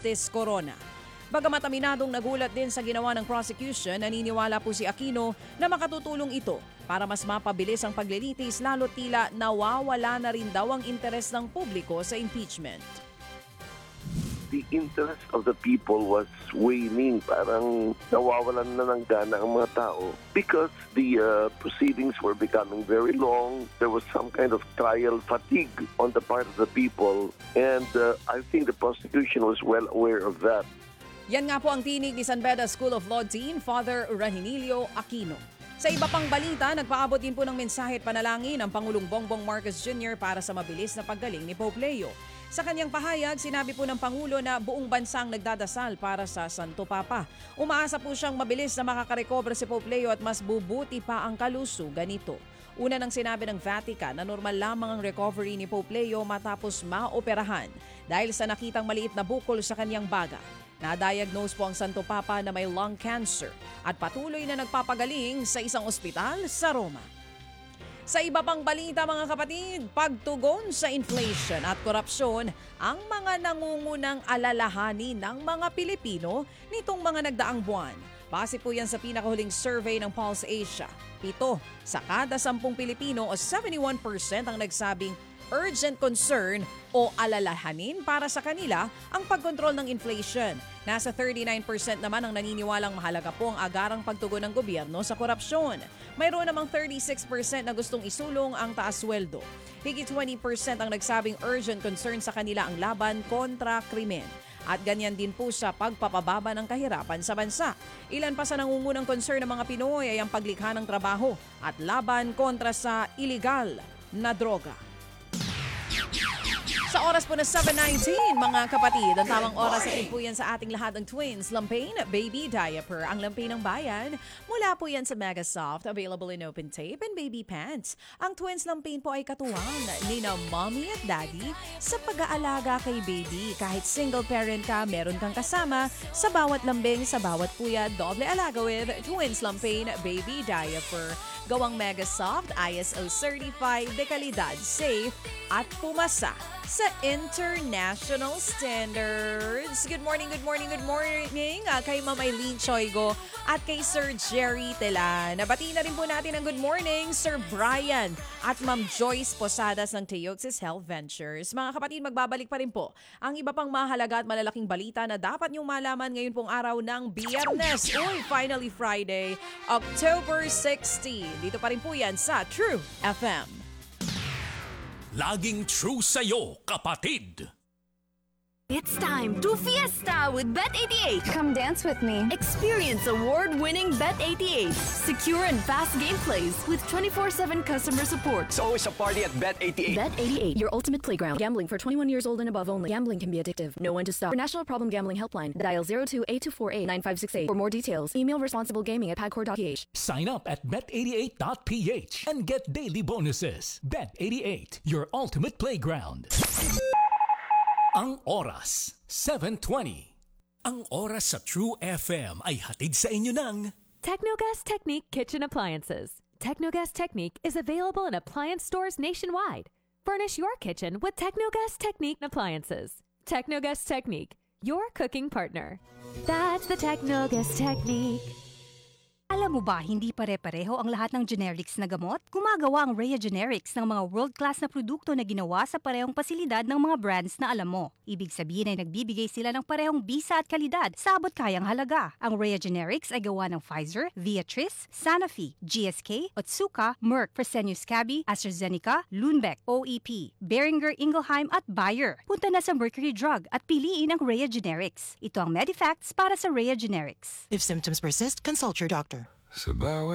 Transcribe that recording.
Justice Corona. Bagamat aminadong nagulat din sa ginawa ng prosecution, naniniwala po si Aquino na makatutulong ito para mas mapabilis ang paglilitis lalo't tila nawawala na rin daw ang interes ng publiko sa impeachment. The interest of the people was waning. Parang nawawalan na ng gana ang mga tao because the proceedings were becoming very long. There was some kind of trial fatigue on the part of the people, and I think the prosecution was well aware of that. Yan nga po ang tinig ni San Beda School of Law Dean Father Ranginilio Aquino. Sa iba pang balita, nagpaabot din po ng mensahe at panalangin ang Pangulong Bongbong Marcos Jr. para sa mabilis na paggaling ni Pope Leo. Sa kanyang pahayag, sinabi po ng Pangulo na buong bansang nagdadasal para sa Santo Papa. Umaasa po siyang mabilis na makakarecover si Pope Leo at mas bubuti pa ang kalusugan nito. Una nang sinabi ng Vatican na normal lamang ang recovery ni Pope Leo matapos maoperahan dahil sa nakitang maliit na bukol sa kanyang baga. Na-diagnose po ang Santo Papa na may lung cancer at patuloy na nagpapagaling sa isang ospital sa Roma. Sa iba pang balita mga kapatid, pagtugon sa inflation at korupsyon ang mga nangungunang alalahanin ng mga Pilipino nitong mga nagdaang buwan. Base po yan sa pinakahuling survey ng Pulse Asia. 7 sa kada 10 Pilipino o 71% ang nagsabing urgent concern o alalahanin para sa kanila ang pagkontrol ng inflation. Nasa 39% naman ang naniniwalang mahalaga po ang agarang pagtugon ng gobyerno sa korupsyon. Mayroon namang 36% na gustong isulong ang taas sweldo. Higit 20% ang nagsabing urgent concern sa kanila ang laban kontra krimen. At ganyan din po sa pagpapababa ng kahirapan sa bansa. Ilan pa sa nangungunang concern ng mga Pinoy ay ang paglikha ng trabaho at laban kontra sa iligal na droga. Sa oras po na 7:19, mga kapatid, ang tamang oras sa po yan sa ating lahat ng Twins Lampain Baby Diaper. Ang lampain ng bayan, mula po yan sa Megasoft, available in open tape and baby pants. Ang Twins Lampain po ay katuwang ni na mommy at daddy sa pag-aalaga kay baby. Kahit single parent ka, meron kang kasama sa bawat lambing, sa bawat puya, doble alaga with Twins Lampain Baby Diaper. Gawang Megasoft, ISO certified, de kalidad, safe, at pumasa sa international standards. Good morning, good morning, good morning kay Ma'am Eileen Choigo at kay Sir Jerry Telan. Nabati na rin po natin ang good morning, Sir Brian at Ma'am Joyce Posadas ng Teoxis Health Ventures. Mga kapatid, magbabalik pa rin po ang iba pang mahalaga at malalaking balita na dapat niyong malaman ngayon pong araw ng Biyernes. Uy, finally Friday, October 16. Dito pa rin po yan sa True FM. Laging true sa'yo, kapatid! It's time to fiesta with Bet88. Come dance with me. Experience award-winning Bet88. Secure and fast gameplays with 24/7 customer support. It's always a party at Bet88. Bet88, your ultimate playground. Gambling for 21 years old and above only. Gambling can be addictive. Know when to stop. For National Problem Gambling Helpline, dial 02-8248-9568. For more details, email responsiblegaming@pagcor.ph. Sign up at bet88.ph and get daily bonuses. Bet88, your ultimate playground. Ang oras, 7:20. Ang oras sa True FM ay hatid sa inyo ng Technogas Technique Kitchen Appliances. Technogas Technique is available in appliance stores nationwide. Furnish your kitchen with Technogas Technique appliances. Technogas Technique, your cooking partner. That's the Technogas Technique. Alam mo ba, hindi pare-pareho ang lahat ng generics na gamot? Gumagawa ang Rhea Generics ng mga world-class na produkto na ginawa sa parehong pasilidad ng mga brands na alam mo. Ibig sabihin ay nagbibigay sila ng parehong bisa at kalidad sa abot kayang halaga. Ang Rhea Generics ay gawa ng Pfizer, Viatris, Sanofi, GSK, Otsuka, Merck, Fresenius Kabi, AstraZeneca, Lundbeck, OEP, Boehringer Ingelheim at Bayer. Punta na sa Mercury Drug at piliin ang Rhea Generics. Ito ang Medifacts para sa Rhea Generics. If symptoms persist, consult your doctor. Sa bawat